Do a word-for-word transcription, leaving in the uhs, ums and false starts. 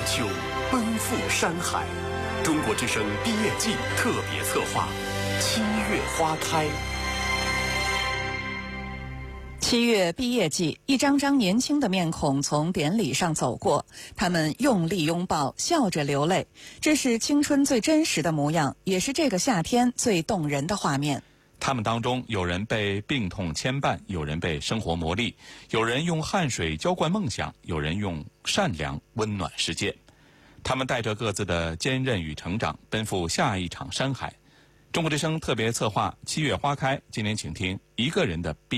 秋，奔赴山海。中国之声毕业季特别策划，七月花开。 七月毕业季，一张张年轻的面孔从典礼上走过，他们用力拥抱，笑着流泪，这是青春最真实的模样，也是这个夏天最动人的画面。 他们当中，有人被病痛牵绊，有人被生活磨砺，有人用汗水浇灌梦想，有人用善良温暖世界。他们带着各自的坚韧与成长，奔赴下一场山海。中国之声特别策划《七月花开》，今年请听一个人的毕